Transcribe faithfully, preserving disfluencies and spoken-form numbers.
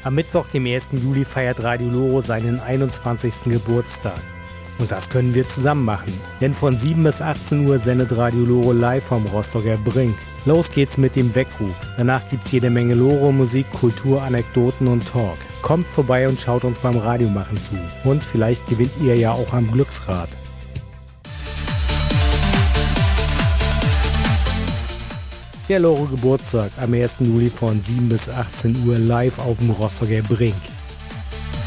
Am Mittwoch, dem ersten Juli, feiert Radio Loro seinen einundzwanzigsten Geburtstag. Und das können wir zusammen machen. Denn von sieben bis achtzehn Uhr sendet Radio Loro live vom Rostocker Brink. Los geht's mit dem Weckruf. Danach gibt's jede Menge Loro-Musik, Kultur, Anekdoten und Talk. Kommt vorbei und schaut uns beim Radiomachen zu. Und vielleicht gewinnt ihr ja auch am Glücksrad. Der Loro Geburtstag am ersten Juli von sieben bis achtzehn Uhr live auf dem Rostocker Brink.